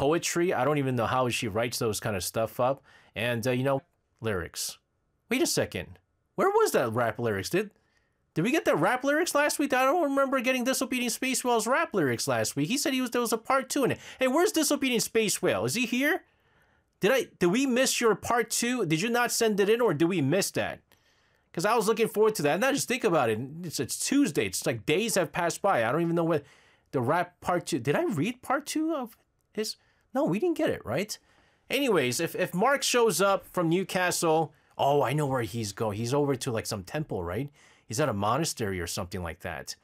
poetry. I don't even know how she writes those kind of stuff up. And, lyrics. Wait a second. Where was that rap lyrics? Did we get the rap lyrics last week? I don't remember getting Disobedient Space Whale's rap lyrics last week. He said there was a part 2 in it. Hey, where's Disobedient Space Whale? Is he here? Did we miss your part 2? Did you not send it in, or did we miss that? Because I was looking forward to that. And now just think about it. It's Tuesday. It's like days have passed by. I don't even know what the rap part 2. Did I read part 2 of his? No, we didn't get it, right? Anyways, if Mark shows up from Newcastle, oh, I know where he's going. He's over to like some temple, right? He's at a monastery or something like that.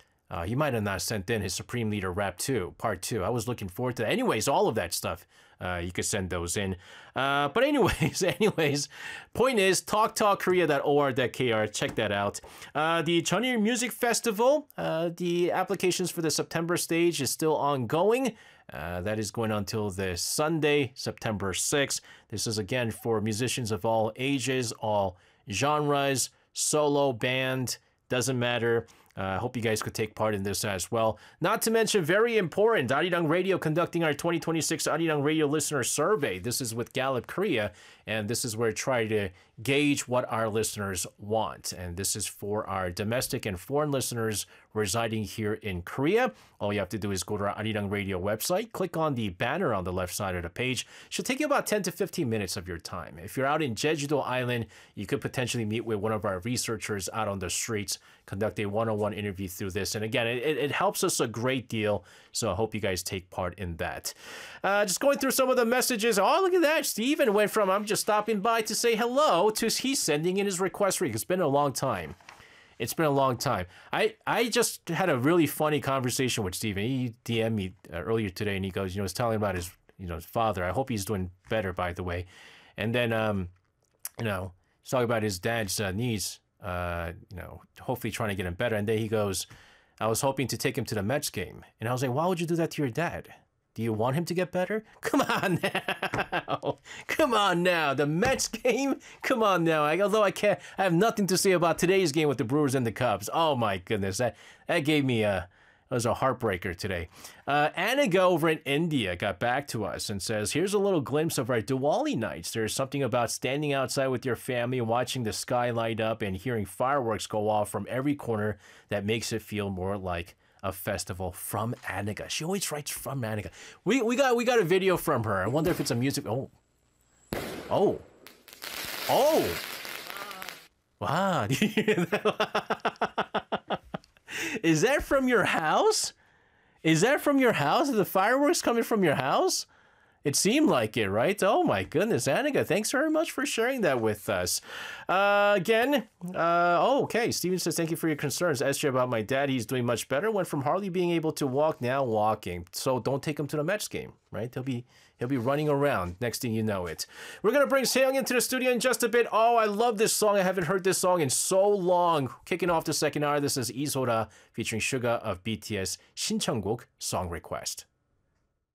He might have not sent in his Supreme Leader Rap 2, Part 2. I was looking forward to that. Anyways, all of that stuff, you could send those in. But anyways, point is, talktalkkorea.or.kr. Check that out. The Jeonnil Music Festival, the applications for the September stage is still ongoing. That is going on until this Sunday, September 6th. This is, again, for musicians of all ages, all genres, solo, band, doesn't matter. I hope you guys could take part in this as well. Not to mention, very important, Arirang Radio conducting our 2026 Arirang Radio Listener Survey. This is with Gallup Korea, and this is where I try to gauge what our listeners want. And this is for our domestic and foreign listeners residing here in Korea. All you have to do is go to our Arirang Radio website, click on the banner on the left side of the page. It should take you about 10 to 15 minutes of your time. If you're out in Jeju-do Island, you could potentially meet with one of our researchers out on the streets, conduct a one-on-one interview through this. And again, it helps us a great deal, so I hope you guys take part in that. Just going through some of the messages. Oh, look at that. Steven went from, I'm just stopping by to say hello, to he's sending in his request. It's been a long time. It's been a long time. I just had a really funny conversation with Steven. He DM'd me earlier today, and he goes, he's telling about his, his father. I hope he's doing better, by the way. And then, he's talking about his dad's knees, hopefully trying to get him better. And then he goes, I was hoping to take him to the Mets game. And I was like, why would you do that to your dad? Do you want him to get better? Come on now. Come on now. The Mets game? Come on now. Although I have nothing to say about today's game with the Brewers and the Cubs. Oh my goodness. That gave me it was a heartbreaker today. Aniga over in India got back to us and says, here's a little glimpse of our Diwali nights. There's something about standing outside with your family, watching the sky light up and hearing fireworks go off from every corner that makes it feel more like a festival. From Aniga. She always writes from Aniga. We got a video from her. I wonder if it's a music. Oh. Wow. Do you hear that? Is that from your house? Is that from your house? Are the fireworks coming from your house? It seemed like it, right? Oh my goodness, Annika, thanks very much for sharing that with us. Okay, Steven says, thank you for your concerns. SJ, about my dad, he's doing much better. Went from hardly being able to walk, now walking. So don't take him to the Mets game, right? He'll be running around next thing you know it. We're going to bring Seong into the studio in just a bit. Oh, I love this song. I haven't heard this song in so long. Kicking off the second hour, this is Isora featuring Suga of BTS, 신청곡 Song Request.